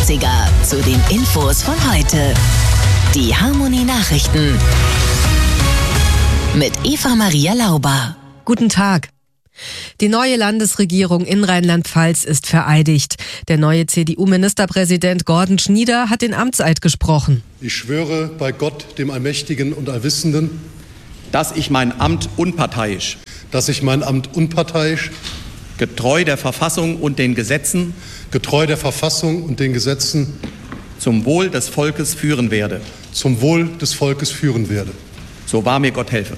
80er zu den Infos von heute. Die Harmonie Nachrichten mit Eva-Maria Lauber. Guten Tag. Die neue Landesregierung in Rheinland-Pfalz ist vereidigt. Der neue CDU-Ministerpräsident Gordon Schnieder hat den Amtseid gesprochen. Ich schwöre bei Gott, dem Allmächtigen und Allwissenden, dass ich mein Amt unparteiisch, getreu der Verfassung und den Gesetzen, zum Wohl des Volkes führen werde. So wahr mir Gott helfe.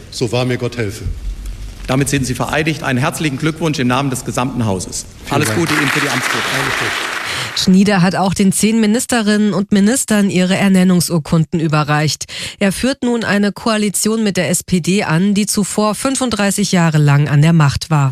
Damit sind Sie vereidigt. Einen herzlichen Glückwunsch im Namen des gesamten Hauses. Alles Gute Ihnen für die Amtsführung. Schnieder hat auch den 10 Ministerinnen und Ministern ihre Ernennungsurkunden überreicht. Er führt nun eine Koalition mit der SPD an, die zuvor 35 Jahre lang an der Macht war.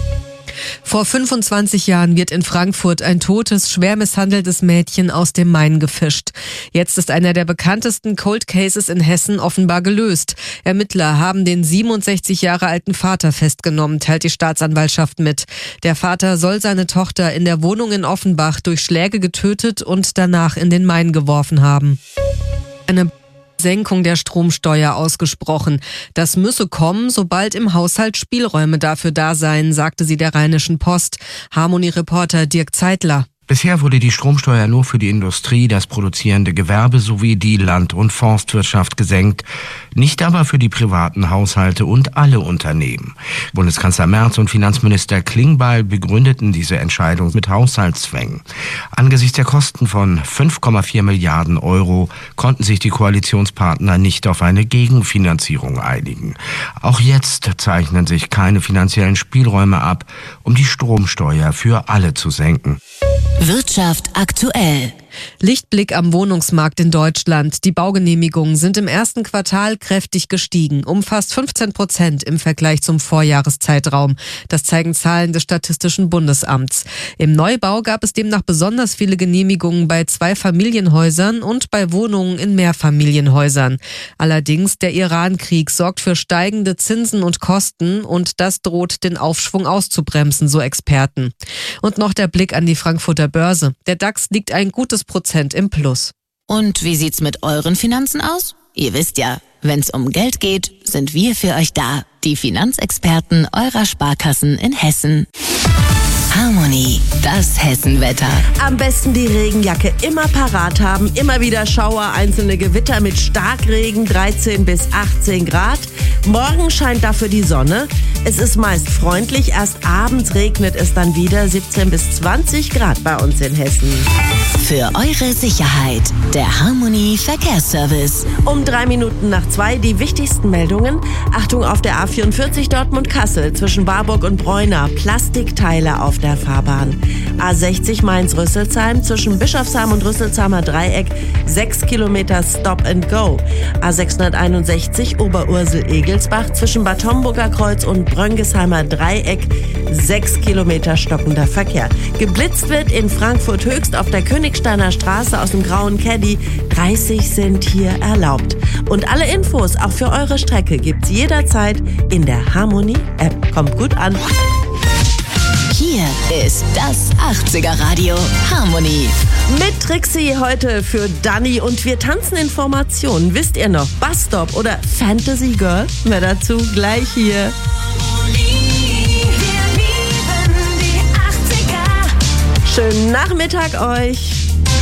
Vor 25 Jahren wird in Frankfurt ein totes, schwer misshandeltes Mädchen aus dem Main gefischt. Jetzt ist einer der bekanntesten Cold Cases in Hessen offenbar gelöst. Ermittler haben den 67 Jahre alten Vater festgenommen, teilt die Staatsanwaltschaft mit. Der Vater soll seine Tochter in der Wohnung in Offenbach durch Schläge getötet und danach in den Main geworfen haben. Eine Senkung der Stromsteuer ausgesprochen. Das müsse kommen, sobald im Haushalt Spielräume dafür da seien, sagte sie der Rheinischen Post. Harmonie-Reporter Dirk Zeitler. Bisher wurde die Stromsteuer nur für die Industrie, das produzierende Gewerbe sowie die Land- und Forstwirtschaft gesenkt, nicht aber für die privaten Haushalte und alle Unternehmen. Bundeskanzler Merz und Finanzminister Klingbeil begründeten diese Entscheidung mit Haushaltszwängen. Angesichts der Kosten von 5,4 Milliarden Euro konnten sich die Koalitionspartner nicht auf eine Gegenfinanzierung einigen. Auch jetzt zeichnen sich keine finanziellen Spielräume ab, um die Stromsteuer für alle zu senken. Wirtschaft aktuell. Lichtblick am Wohnungsmarkt in Deutschland. Die Baugenehmigungen sind im ersten Quartal kräftig gestiegen, um fast 15% im Vergleich zum Vorjahreszeitraum. Das zeigen Zahlen des Statistischen Bundesamts. Im Neubau gab es demnach besonders viele Genehmigungen bei Zweifamilienhäusern und bei Wohnungen in Mehrfamilienhäusern. Allerdings, der Iran-Krieg sorgt für steigende Zinsen und Kosten und das droht den Aufschwung auszubremsen, so Experten. Und noch der Blick an die Frankfurter Börse. Der DAX liegt ein gutes Prozent im Plus. Und wie sieht's mit euren Finanzen aus? Ihr wisst ja, wenn's um Geld geht, sind wir für euch da. Die Finanzexperten eurer Sparkassen in Hessen. Harmonie, das Hessenwetter. Am besten die Regenjacke immer parat haben. Immer wieder Schauer, einzelne Gewitter mit Starkregen, 13 bis 18 Grad. Morgen scheint dafür die Sonne. Es ist meist freundlich. Erst abends regnet es dann wieder, 17 bis 20 Grad bei uns in Hessen. Für eure Sicherheit, der Harmonie Verkehrsservice. Um 2:03 die wichtigsten Meldungen. Achtung auf der A44 Dortmund-Kassel zwischen Warburg und Bräuna. Plastikteile auf der Fahrbahn. A60 Mainz-Rüsselsheim zwischen Bischofsheim und Rüsselsheimer Dreieck 6 Kilometer Stop and Go. A661 Oberursel-Egelsbach zwischen Bad Homburger Kreuz und Bröngesheimer Dreieck 6 Kilometer stockender Verkehr. Geblitzt wird in Frankfurt Höchst auf der Königsteiner Straße aus dem grauen Caddy. 30 sind hier erlaubt. Und alle Infos auch für eure Strecke gibt's jederzeit in der Harmonie-App. Kommt gut an. Hier ist das 80er Radio Harmonie. Mit Trixie heute für Dani und wir tanzen in Formationen. Wisst ihr noch, Busstop oder Fantasy Girl? Mehr dazu gleich hier. Schönen Nachmittag euch.